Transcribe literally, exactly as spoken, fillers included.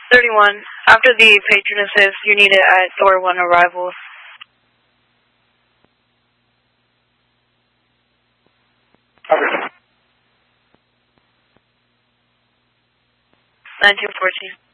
thirty-one. After the patron assist, you need it at door one arrivals. Okay. nineteen fourteen.